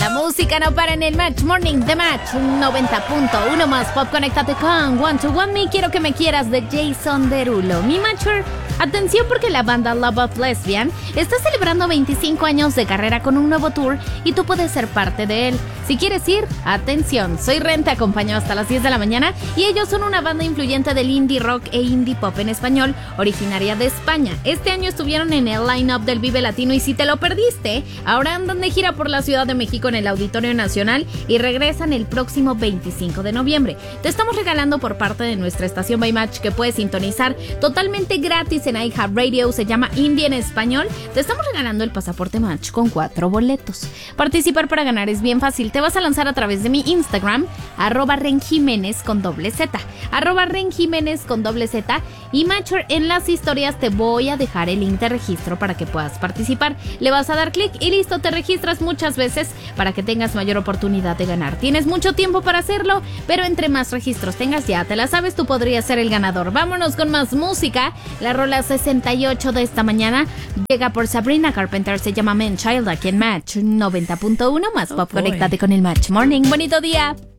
La música no para en el Match Morning de Match 90.1 más pop. Conéctate con One to One Me. Quiero que me quieras de Jason Derulo. Mi Matcher, atención porque la banda Love of Lesbian está celebrando 25 años de carrera con un nuevo tour y tú puedes ser parte de él. Si quieres ir, atención, Soy Ren te acompañó hasta las 10 de la mañana y ellos son una banda influyente del indie rock e indie pop en español, originaria de España. Este año estuvieron en el line-up del Vive Latino y si te lo perdiste, ahora andan de gira por la Ciudad de México en el Auditorio Nacional y regresan el próximo 25 de noviembre. Te estamos regalando por parte de nuestra estación By Match que puedes sintonizar totalmente gratis en iHeartRadio, se llama Indie en español. Te estamos regalando el pasaporte Match con 4 boletos. Participar para ganar es bien fácil. Te vas a lanzar a través de mi Instagram, @renjiménez con doble Z, @renjiménez con doble Z, y Matcher, en las historias te voy a dejar el link de registro para que puedas participar. Le vas a dar clic y listo, te registras muchas veces para que tengas mayor oportunidad de ganar. Tienes mucho tiempo para hacerlo, pero entre más registros tengas, ya te la sabes, tú podrías ser el ganador. Vámonos con más música. La rola 68 de esta mañana llega por Sabrina Carpenter, se llama Man Child, aquí en Match 90.1 más pop. Conéctate con el Match Morning. Bonito día.